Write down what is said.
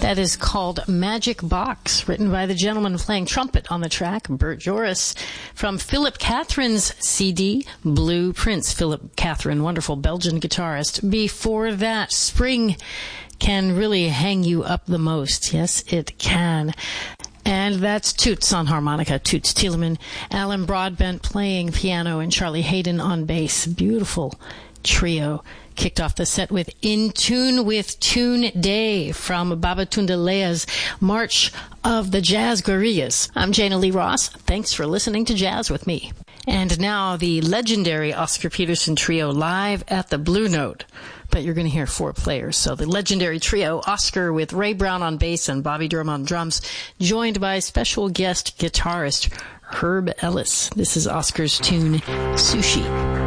That is called Magic Box, written by the gentleman playing trumpet on the track, Bert Joris, from Philip Catherine's CD, Blue Prince. Philip Catherine, wonderful Belgian guitarist. Before that, Spring can really hang you up the most. Yes, it can. And that's Toots on harmonica, Toots Thielemann, Alan Broadbent playing piano, and Charlie Hayden on bass. Beautiful trio. Kicked off the set with In Tune with Tune Day from Babatunde Lea's March of the Jazz Guerrillas. I'm Jana Lee Ross. Thanks for listening to Jazz with me. And now the legendary Oscar Peterson Trio live at the Blue Note. But you're going to hear 4 players. So the legendary trio, Oscar with Ray Brown on bass and Bobby Durham on drums, joined by special guest guitarist Herb Ellis. This is Oscar's tune, Sushi.